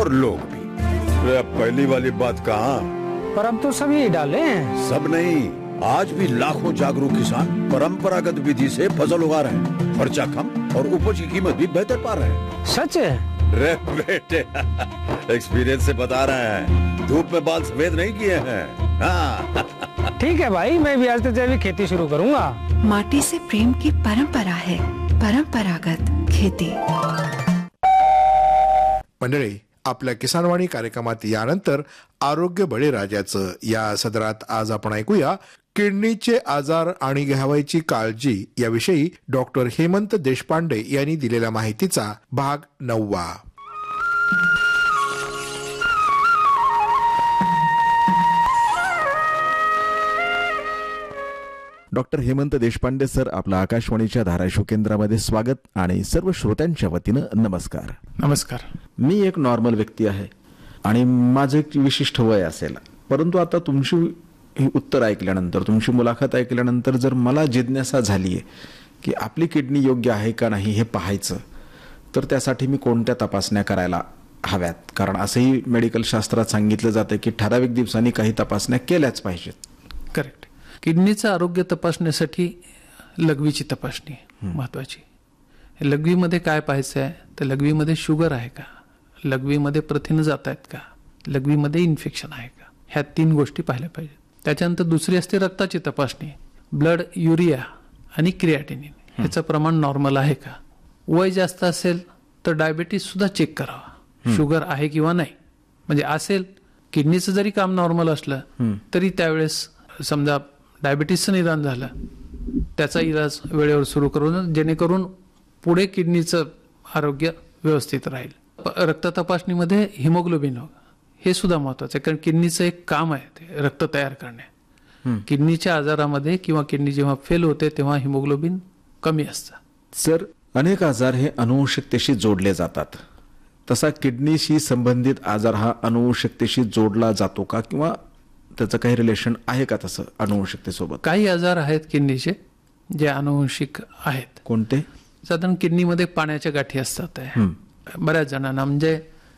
और लोग भी। अब पहली वाली बात कहाँ, पर अब तो सभी डाले हैं। सब नहीं, आज भी लाखों जागरूक किसान परंपरागत विधि से फसल उगा रहे हैं। खर्चा कम और उपज की कीमत भी बेहतर पा रहे हैं। सच है? रे बेटे एक्सपीरियंस से बता रहे हैं, धूप में बाल सफेद नहीं किए हैं। हाँ। ठीक है भाई, मैं भी आज से जैविक खेती शुरू करूंगा। माटी से प्रेम की परंपरा है, परंपरागत खेती। मंडळी, आपल्या किसानवाणी कार्यक्रमात यानंतर आरोग्य बळीराजाचं या सदरात आज आपण ऐकूया किडनीचे आजार आणि घ्यावयाची काळजी याविषयी डॉक्टर हेमंत देशपांडे यांनी दिलेल्या माहितीचा भाग 9. डॉक्टर हेमंत देशपांडे सर, आपलं आकाशवाणीच्या धाराशिव केंद्रामध्ये स्वागत आणि सर्व श्रोत्यांच्या वतीनं नमस्कार. नमस्कार. मी एक नॉर्मल व्यक्ती आहे आणि माझं एक विशिष्ट वय असेल, परंतु आता तुमची ही उत्तर ऐकल्यानंतर, तुमची मुलाखत ऐकल्यानंतर जर मला जिज्ञासा झालीये की आपली किडनी योग्य आहे का नाही हे पाहायचं, तर त्यासाठी मी कोणत्या तपासण्या करायला हव्यात? कारण असंही मेडिकल शास्त्रात सांगितलं जातं की ठराविक दिवसांनी काही तपासण्या केल्याच पाहिजेत. करेक्ट. किडनीचं आरोग्य तपासण्यासाठी लघवीची तपासणी महत्वाची. लघवीमध्ये काय पाहायचं आहे तर लघवीमध्ये शुगर आहे का, लघवीमध्ये प्रथिनं जात आहेत का, लघवीमध्ये इन्फेक्शन आहे का, ह्या 3 गोष्टी पाहिल्या पाहिजेत. त्याच्यानंतर दुसरी असते रक्ताची तपासणी. ब्लड युरिया आणि क्रिएटिनिन ह्याचं प्रमाण नॉर्मल आहे का. वय जास्त असेल तर डायबिटीस सुद्धा चेक करावा, शुगर आहे किंवा नाही. म्हणजे असेल, किडनीचं जरी काम नॉर्मल असलं तरी त्यावेळेस समजा डायबिटीसचं निदान झालं, त्याचा इलाज वेळेवर सुरू करून जेणेकरून पुढे किडनीचं आरोग्य व्यवस्थित राहील. रक्त तपासणीमध्ये हिमोग्लोबिन हे सुद्धा महत्वाचं आहे, कारण किडनीचं एक काम आहे ते रक्त तयार करणे. किडनीच्या आजारामध्ये किंवा किडनी जेव्हा फेल होते तेव्हा हिमोग्लोबिन कमी असतं. सर, अनेक आजार हे अनुवंशिकतेशी जोडले जातात. तसा किडनीशी संबंधित आजार हा अनुवंशिकतेशी जोडला जातो का, किंवा त्याचं काही रिलेशन आहे का तसं अनुवंशिकतेसोबत? काही आजार आहेत किडनीचे जे अनुवंशिक आहेत. कोणते? साधारण किडनीमध्ये पाण्याच्या गाठी असतात बऱ्याच जणांना. म्हणजे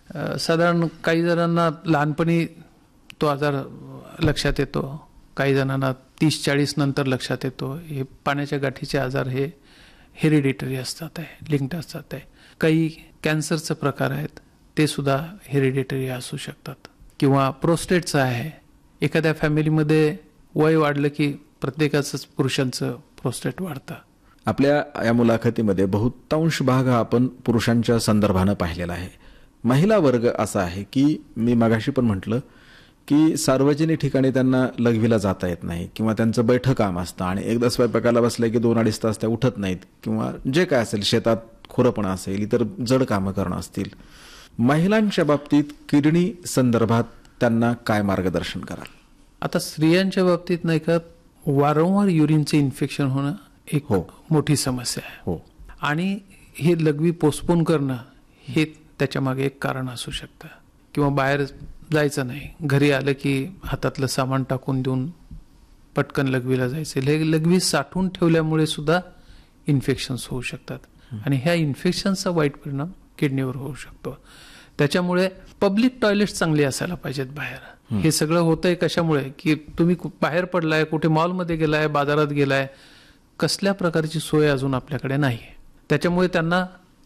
साधारण काही जणांना लहानपणी तो आजार लक्षात येतो, काही जणांना 30-40 नंतर लक्षात येतो. हे पाण्याच्या गाठीचे आजार हे हेरिडिटरी असतात, लिंक्ड असतात. काही कॅन्सरचे प्रकार आहेत ते सुद्धा हेरिडिटरी असू शकतात. किंवा प्रोस्टेटचं आहे, एखाद्या फॅमिलीमध्ये वय वाढलं की प्रत्येकाचंच पुरुषांचं प्रोस्टेट वाढतं. आपल्या या मुलाखतीमध्ये बहुतांश भाग हा आपण पुरुषांच्या संदर्भानं पाहिलेला आहे. महिला वर्ग असा आहे की मी मगाशी पण म्हटलं की सार्वजनिक ठिकाणी त्यांना लघवीला जाता येत नाही, किंवा त्यांचं बैठं काम असतं आणि एकदा स्वयंपाकाला बसलं की 2-2.5 तास त्या उठत नाहीत, किंवा जे काय असेल, शेतात खुरपणं असेल, इतर जड कामं करणं असतील. महिलांच्या बाबतीत किडनी संदर्भात त्यांना काय मार्गदर्शन कराल? आता स्त्रियांच्या बाबतीत नाही का, वारंवार युरिनचे इन्फेक्शन होणं एक मोठी समस्या आहे. आणि हे लघवी पोस्टपोन करणं हे त्याच्या मागे एक कारण असू शकतं. किंवा बाहेर जायचं नाही, घरी आलं की हातातलं सामान टाकून देऊन पटकन लघवीला जायचं. लघवी साठवून ठेवल्यामुळे सुद्धा इन्फेक्शन्स होऊ शकतात आणि ह्या इन्फेक्शनचा वाईट परिणाम किडनीवर होऊ शकतो. त्याच्यामुळे पब्लिक टॉयलेट चांगली असायला पाहिजेत बाहेर. हे सगळं होतंय कशामुळे की तुम्ही बाहेर पडलाय, कुठे मॉलमध्ये गेलाय, बाजारात गेलाय, कसल्या प्रकारची सोय अजून आपल्याकडे नाही. त्याच्यामुळे त्यांना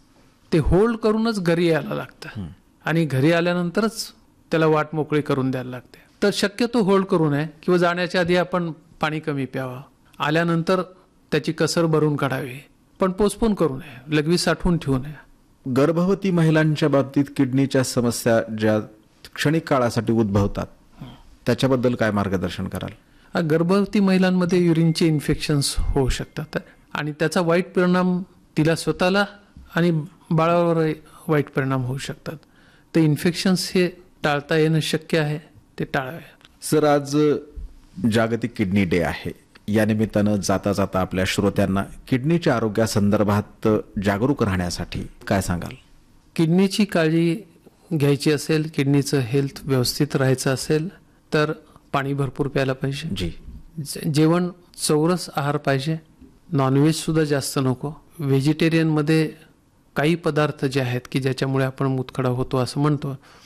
ते होल्ड करूनच घरी यायला लागतं आणि घरी आल्यानंतरच त्याला वाट मोकळी करून द्यायला लागते. तर शक्यतो होल्ड करू नये, किंवा जाण्याच्या आधी आपण पाणी कमी प्यावं, आल्यानंतर त्याची कसर भरून काढावी, पण पोस्टपोन करू नये, लघवी साठवून ठेवू नये. गर्भवती महिलांच्या बाबतीत किडनीच्या समस्या ज्या क्षणिक काळासाठी उद्भवतात त्याच्याबद्दल काय मार्गदर्शन कराल? गर्भवती महिलांमध्ये युरिनचे इन्फेक्शन्स होऊ शकतात आणि त्याचा वाईट परिणाम तिला स्वतःला आणि बाळावर वाईट परिणाम होऊ शकतात. तर इन्फेक्शन्स हे टाळता येणं शक्य आहे, ते टाळावे. सर, आज जागतिक किडनी डे आहे. या निमित्तानं जाता जाता आपल्या श्रोत्यांना किडनीच्या आरोग्यासंदर्भात जागरूक राहण्यासाठी काय सांगाल? किडनीची काळजी घ्यायची असेल, किडनीचं हेल्थ व्यवस्थित राहायचं असेल तर पाणी भरपूर प्यायला पाहिजे. जेवण चौरस आहार पाहिजे. नॉनव्हेज सुद्धा जास्त नको. व्हेजिटेरियनमध्ये काही पदार्थ जे आहेत की ज्याच्यामुळे आपण मूतखडा होतो असं म्हणतो